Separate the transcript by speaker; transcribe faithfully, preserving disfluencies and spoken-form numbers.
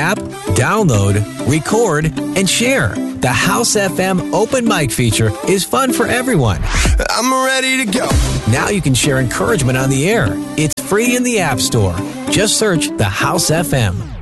Speaker 1: app, download, record, and share. The House F M open mic feature is fun for everyone.
Speaker 2: I'm ready to go.
Speaker 1: Now you can share encouragement on the air. It's free in the App Store. Just search the House F M.